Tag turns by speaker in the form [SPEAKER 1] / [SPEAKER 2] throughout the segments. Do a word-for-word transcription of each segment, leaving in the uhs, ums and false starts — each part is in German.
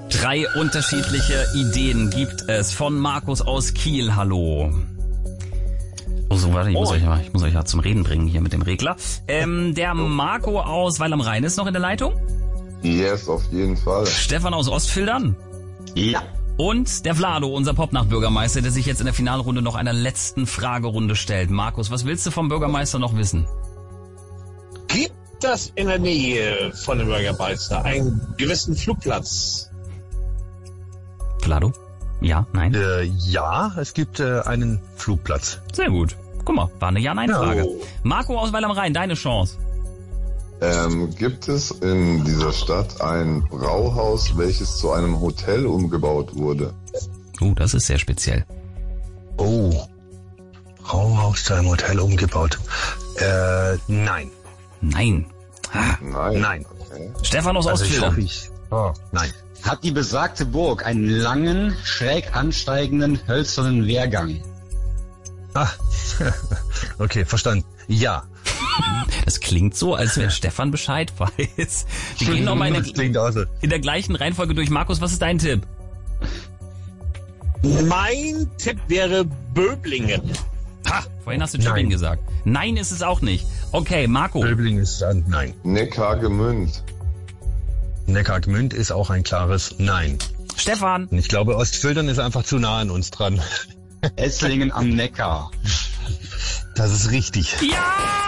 [SPEAKER 1] Drei unterschiedliche Ideen gibt es von Markus aus Kiel. Hallo. Oh, so, warte, ich muss, oh. euch, ich muss euch ja zum Reden bringen hier mit dem Regler. Ähm, der Marco aus Weil am Rhein ist noch in der Leitung?
[SPEAKER 2] Yes, auf jeden Fall.
[SPEAKER 1] Stefan aus Ostfildern?
[SPEAKER 3] Ja.
[SPEAKER 1] Und der Vlado, unser Popnacht-Bürgermeister, der sich jetzt in der Finalrunde noch einer letzten Fragerunde stellt. Markus, was willst du vom Bürgermeister noch wissen?
[SPEAKER 4] Gibt das in der Nähe von dem Bürgermeister einen gewissen Flugplatz?
[SPEAKER 1] Vlado? Ja, nein?
[SPEAKER 5] Äh, ja, es gibt äh, einen Flugplatz.
[SPEAKER 1] Sehr gut. Guck mal, war eine Ja-Nein-Frage.
[SPEAKER 4] Oh.
[SPEAKER 1] Marco aus Weil am Rhein, deine Chance.
[SPEAKER 2] Ähm, gibt es in dieser Stadt ein Brauhaus, welches zu einem Hotel umgebaut wurde?
[SPEAKER 1] Oh, das ist sehr speziell.
[SPEAKER 5] Oh, Brauhaus zu einem Hotel umgebaut. Äh, nein.
[SPEAKER 1] Nein. Ah,
[SPEAKER 2] Nein.
[SPEAKER 5] Nein.
[SPEAKER 2] Okay.
[SPEAKER 1] Stefan aus
[SPEAKER 5] Also ich
[SPEAKER 1] Ostfildern.
[SPEAKER 5] hoffe, ich, oh, nein.
[SPEAKER 3] Hat die besagte Burg einen langen, schräg ansteigenden, hölzernen Wehrgang?
[SPEAKER 5] Ah, okay, verstanden. Ja.
[SPEAKER 1] Das klingt so, als wenn Stefan Bescheid weiß. Wir gehen nochmal in,
[SPEAKER 5] Das klingt auch so.
[SPEAKER 1] in der gleichen Reihenfolge durch. Markus, was ist dein Tipp?
[SPEAKER 4] Mein Tipp wäre Böblingen.
[SPEAKER 1] Ha, vorhin hast du Tübingen
[SPEAKER 5] Nein.
[SPEAKER 1] gesagt. Nein, ist es auch nicht. Okay, Marco.
[SPEAKER 5] Böbling ist ein Nein.
[SPEAKER 2] Neckargemünd.
[SPEAKER 5] Neckargemünd ist auch ein klares Nein.
[SPEAKER 1] Stefan.
[SPEAKER 5] Und ich glaube, Ostfildern ist einfach zu nah an uns dran.
[SPEAKER 3] Esslingen am Neckar.
[SPEAKER 5] Das ist richtig.
[SPEAKER 1] Ja!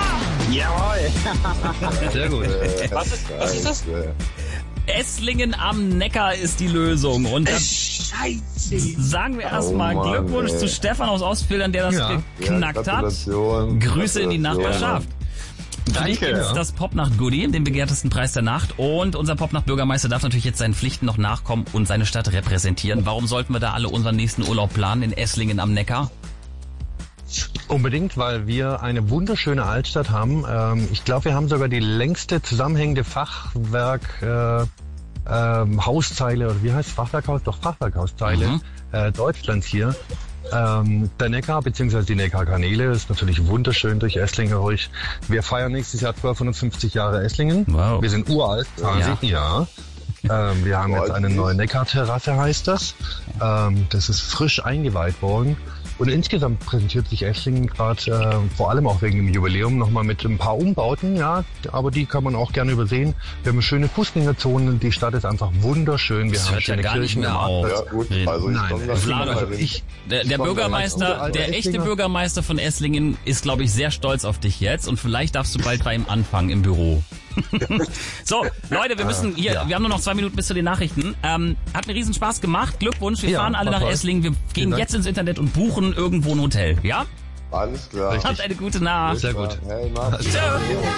[SPEAKER 3] Jawohl.
[SPEAKER 5] Sehr gut.
[SPEAKER 2] Äh,
[SPEAKER 4] Was ist, was ist das?
[SPEAKER 2] äh,
[SPEAKER 1] Esslingen am Neckar ist die Lösung. Und dann
[SPEAKER 4] Scheiße.
[SPEAKER 1] sagen wir erstmal
[SPEAKER 2] Oh Mann,
[SPEAKER 1] Glückwunsch
[SPEAKER 2] ey.
[SPEAKER 1] zu Stefan aus Ostfildern, der das
[SPEAKER 5] Ja.
[SPEAKER 1] geknackt
[SPEAKER 2] ja,
[SPEAKER 1] hat.
[SPEAKER 2] Gratulation.
[SPEAKER 1] Grüße in die
[SPEAKER 2] Gratulation.
[SPEAKER 1] Nachbarschaft. Für dich
[SPEAKER 3] Danke.
[SPEAKER 1] gibt's das Popnacht-Goodie, den begehrtesten Preis der Nacht. Und unser Popnacht-Bürgermeister darf natürlich jetzt seinen Pflichten noch nachkommen und seine Stadt repräsentieren. Warum sollten wir da alle unseren nächsten Urlaub planen in Esslingen am Neckar?
[SPEAKER 5] Unbedingt, weil wir eine wunderschöne Altstadt haben. Ähm, ich glaube, wir haben sogar die längste zusammenhängende Fachwerk äh, ähm, Hauszeile, oder wie heißt Fachwerkhaus? Doch, Fachwerkhauszeile
[SPEAKER 1] Mhm.
[SPEAKER 5] äh, Deutschlands hier. Ähm, der Neckar bzw. die Neckarkanäle ist natürlich wunderschön durch Esslingen durch. Wir feiern nächstes Jahr zwölfhundertfünfzig Jahre Esslingen.
[SPEAKER 1] Wow.
[SPEAKER 5] Wir sind uralt, quasi, ja. Ähm, wir haben jetzt eine neue Neckarterrasse, heißt das. Ähm, das ist frisch eingeweiht worden. Und insgesamt präsentiert sich Esslingen gerade, äh, vor allem auch wegen dem Jubiläum, nochmal mit ein paar Umbauten, ja, aber die kann man auch gerne übersehen. Wir haben schöne Fußgängerzonen, die Stadt ist einfach wunderschön. Wir
[SPEAKER 1] Das
[SPEAKER 5] haben
[SPEAKER 1] hört ja
[SPEAKER 5] schöne
[SPEAKER 1] gar nicht
[SPEAKER 5] Kirchen
[SPEAKER 1] mehr
[SPEAKER 5] am
[SPEAKER 1] auf.
[SPEAKER 5] Marktplatz.
[SPEAKER 2] Ja, gut,
[SPEAKER 1] Reden.
[SPEAKER 2] also ich
[SPEAKER 5] Nein,
[SPEAKER 2] komme da
[SPEAKER 1] Vlado,
[SPEAKER 2] also
[SPEAKER 5] ich-
[SPEAKER 1] Der, der
[SPEAKER 2] Ich komm da
[SPEAKER 1] Bürgermeister,
[SPEAKER 5] ganz uralt,
[SPEAKER 1] der echte
[SPEAKER 5] Esslinger.
[SPEAKER 1] Bürgermeister von Esslingen ist, glaube ich, sehr stolz auf dich jetzt und vielleicht darfst du bald bei ihm anfangen im Büro. So, Leute, wir müssen hier,
[SPEAKER 5] Ja.
[SPEAKER 1] wir haben nur noch zwei Minuten bis zu den Nachrichten. Ähm, hat mir riesen Spaß gemacht. Glückwunsch, wir
[SPEAKER 5] Ja,
[SPEAKER 1] fahren alle
[SPEAKER 5] war
[SPEAKER 1] nach
[SPEAKER 5] toll.
[SPEAKER 1] Esslingen. Wir gehen
[SPEAKER 5] Dank.
[SPEAKER 1] jetzt ins Internet und buchen irgendwo ein Hotel. Ja?
[SPEAKER 2] alles klar.
[SPEAKER 1] Habt eine gute Nacht.
[SPEAKER 5] Sehr gut.
[SPEAKER 2] Hey, Martin.
[SPEAKER 1] Ciao.